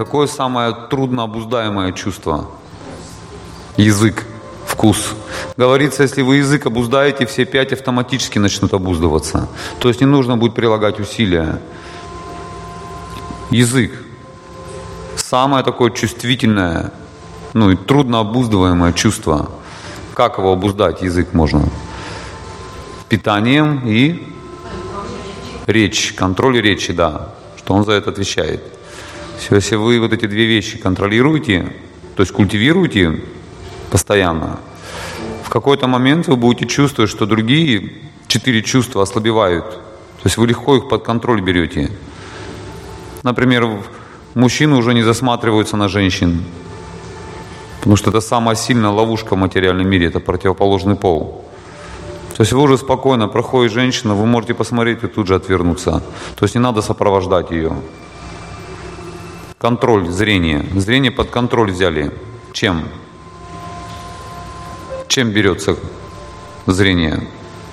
Какое самое труднообуздаемое чувство? Язык, вкус. Говорится, если вы язык обуздаете, все 5 автоматически начнут обуздываться. То есть не нужно будет прилагать усилия. Язык. Самое такое чувствительное, и труднообуздываемое чувство. Как его обуздать, язык можно? Питанием и речь, контроль речи, да, что он за это отвечает. Все, если вы вот эти 2 вещи контролируете, то есть культивируете постоянно, в какой-то момент вы будете чувствовать, что другие 4 чувства ослабевают. То есть вы легко их под контроль берете. Например, мужчины уже не засматриваются на женщин, потому что это самая сильная ловушка в материальном мире, это противоположный пол. То есть вы уже спокойно, проходит женщина, вы можете посмотреть и тут же отвернуться. То есть не надо сопровождать ее. Контроль, зрение. Зрение под контроль взяли. Чем? Чем берется зрение?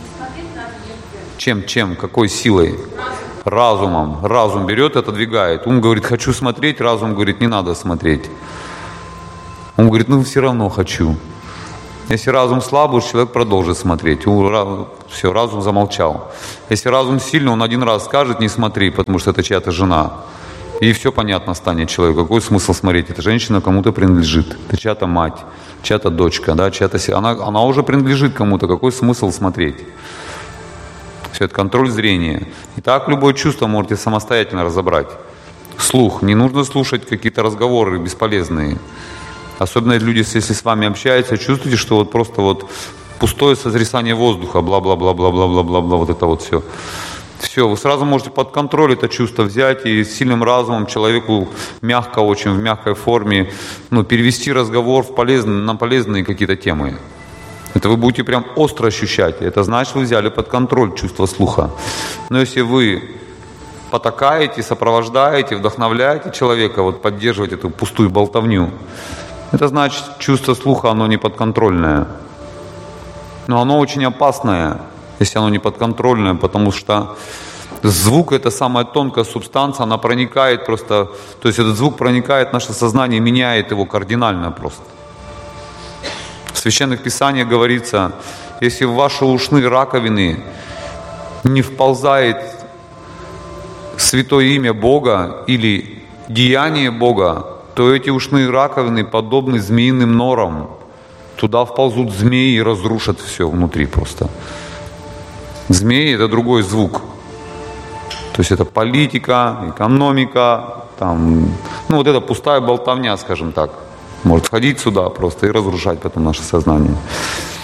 Чем? Какой силой? Разумом. Разум берет, отодвигает. Ум говорит, хочу смотреть, разум говорит, не надо смотреть. Он говорит, все равно хочу. Если разум слабый, человек продолжит смотреть. Все, разум замолчал. Если разум сильный, он один раз скажет, не смотри, потому что это чья-то жена. И все понятно станет человеку. Какой смысл смотреть? Эта женщина кому-то принадлежит. Это чья-то мать, чья-то дочка, да, чья-то... Она уже принадлежит кому-то. Какой смысл смотреть? Все, это контроль зрения. И так любое чувство можете самостоятельно разобрать. Слух. Не нужно слушать какие-то разговоры бесполезные. Особенно люди, если с вами общаются, чувствуете, что просто пустое сотрясание воздуха, бла-бла-бла-бла-бла-бла-бла, вот это вот все. Все, вы сразу можете под контроль это чувство взять и с сильным разумом человеку мягко, очень в мягкой форме, перевести разговор на полезные какие-то темы. Это вы будете прям остро ощущать. Это значит, вы взяли под контроль чувство слуха. Но если вы потакаете, сопровождаете, вдохновляете человека, поддерживаете эту пустую болтовню, это значит, чувство слуха, оно не подконтрольное. Но оно очень опасное, если оно не подконтрольное, потому что звук — это самая тонкая субстанция, она проникает просто, то есть этот звук проникает в наше сознание, меняет его кардинально просто. В Священных Писаниях говорится, если в ваши ушные раковины не вползает святое имя Бога или деяние Бога, то эти ушные раковины подобны змеиным норам. Туда вползут змеи и разрушат все внутри просто. Змеи — это другой звук. То есть это политика, экономика, это пустая болтовня, скажем так. Может входить сюда просто и разрушать потом наше сознание.